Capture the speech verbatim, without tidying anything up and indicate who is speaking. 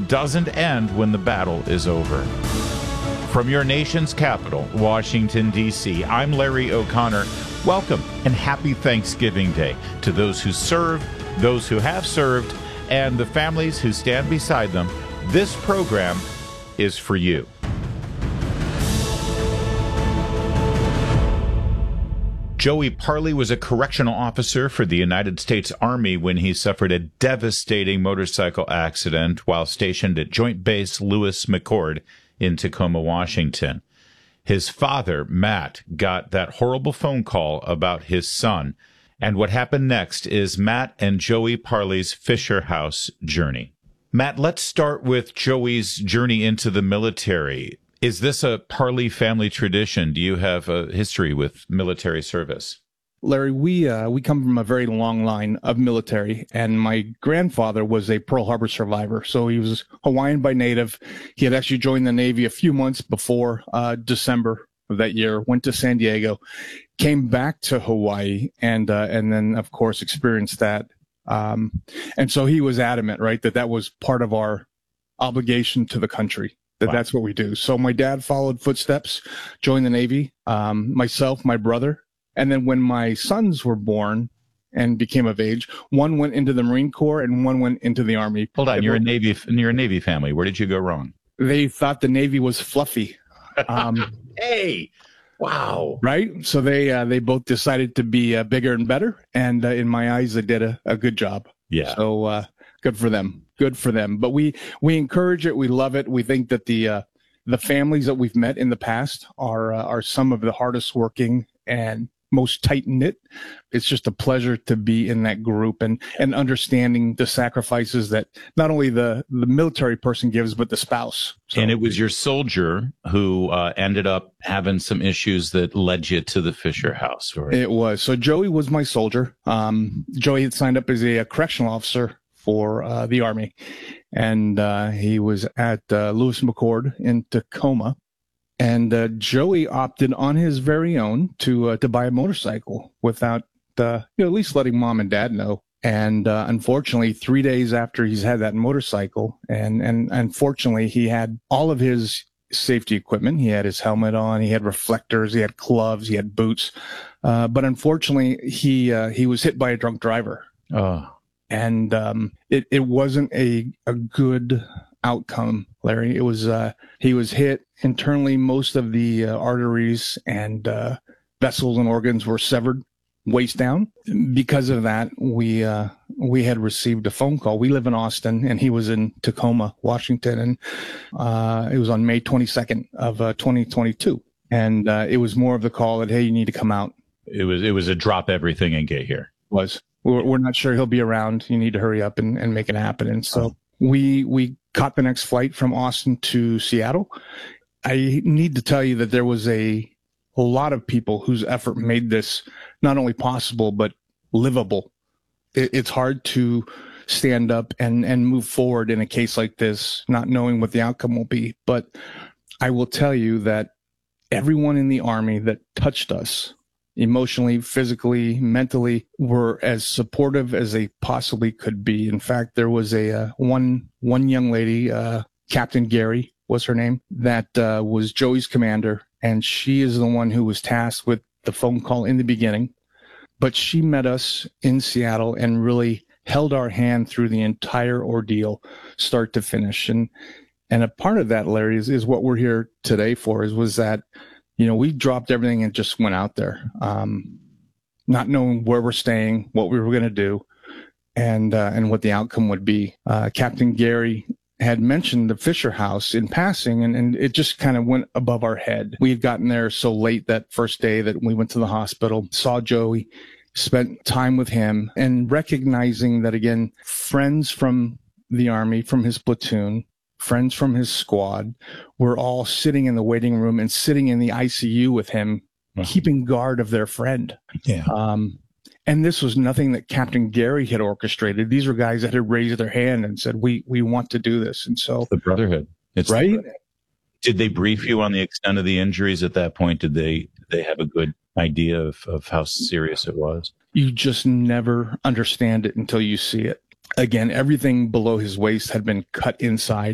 Speaker 1: doesn't end when the battle is over. From your nation's capital, Washington, D C, I'm Larry O'Connor. Welcome and happy Thanksgiving Day to those who serve, those who have served, and the families who stand beside them. This program is for you. Joey Parley was a correctional officer for the United States Army when he suffered a devastating motorcycle accident while stationed at Joint Base Lewis McChord in Tacoma, Washington. His father, Matt, got that horrible phone call about his son. And what happened next is Matt and Joey Parley's Fisher House journey. Matt, let's start with Joey's journey into the military. Is this a Parley family tradition? Do you have a history with military service?
Speaker 2: Larry, we uh, we come from a very long line of military, and my grandfather was a Pearl Harbor survivor. So he was Hawaiian by native. He had actually joined the Navy a few months before uh, December of that year, went to San Diego, came back to Hawaii, and uh, and then, of course, experienced that. Um, and so he was adamant, right, that that was part of our obligation to the country. That wow. That's what we do. So my dad followed footsteps, joined the Navy, um, myself, my brother. And then when my sons were born and became of age, one went into the Marine Corps and one went into the Army.
Speaker 1: Hold on, you're a Navy, you're a Navy family. Where did you go wrong?
Speaker 2: They thought the Navy was fluffy. Um,
Speaker 1: hey, wow.
Speaker 2: Right? So they uh, they both decided to be uh, bigger and better. And uh, in my eyes, they did a, a good job.
Speaker 1: Yeah.
Speaker 2: So uh, good for them. Good for them. But we we encourage it. We love it. We think that the uh, the families that we've met in the past are uh, are some of the hardest working and most tight knit. It's just a pleasure to be in that group and and understanding the sacrifices that not only the the military person gives, but the spouse.
Speaker 1: So, and it was your soldier who uh, ended up having some issues that led you to the Fisher House. Right?
Speaker 2: It was. So Joey was my soldier. Um, Joey had signed up as a, a correctional officer for uh, the Army, and uh, he was at uh, Lewis McChord in Tacoma. And uh, Joey opted on his very own to uh, to buy a motorcycle without uh, you know, at least letting mom and dad know. And uh, unfortunately, three days after he's had that motorcycle, and and unfortunately, he had all of his safety equipment. He had his helmet on, he had reflectors, he had gloves, he had boots. Uh, but unfortunately, he uh, he was hit by a drunk driver.
Speaker 1: Oh.
Speaker 2: And um, it, it wasn't a, a good outcome, Larry. It was uh, he was hit internally. Most of the uh, arteries and uh, vessels and organs were severed, waist down. Because of that, we uh, we had received a phone call. We live in Austin, and he was in Tacoma, Washington, and uh, it was on May twenty-second of uh, twenty twenty-two. And uh, it was more of the call that, hey, you need to come out.
Speaker 1: It was it was a drop everything and get here.
Speaker 2: Was. We're, we're not sure he'll be around. You need to hurry up and, and make it happen. And so oh. we we caught the next flight from Austin to Seattle. I need to tell you that there was a, a lot of people whose effort made this not only possible, but livable. It, it's hard to stand up and, and move forward in a case like this, not knowing what the outcome will be. But I will tell you that everyone in the Army that touched us, emotionally, physically, mentally, were as supportive as they possibly could be. In fact, there was a uh, one one young lady, uh, Captain Gary was her name, that uh, was Joey's commander, and she is the one who was tasked with the phone call in the beginning. But she met us in Seattle and really held our hand through the entire ordeal, start to finish. And and a part of that, Larry, is, is what we're here today for, is was that, you know, we dropped everything and just went out there, um, not knowing where we're staying, what we were going to do, and uh, and what the outcome would be. Uh, Captain Gary had mentioned the Fisher House in passing, and, and it just kind of went above our head. We had gotten there so late that first day that we went to the hospital, saw Joey, spent time with him, and recognizing that, again, friends from the Army, from his platoon, friends from his squad were all sitting in the waiting room and sitting in the I C U with him, wow. keeping guard of their friend.
Speaker 1: Yeah.
Speaker 2: Um, and this was nothing that Captain Gary had orchestrated. These were guys that had raised their hand and said, we, we want to do this. And so
Speaker 1: it's the brotherhood. It's
Speaker 2: right.
Speaker 1: The, did they brief you on the extent of the injuries at that point? Did they, did they have a good idea of, of how serious it was?
Speaker 2: You just never understand it until you see it. Again, everything below his waist had been cut inside.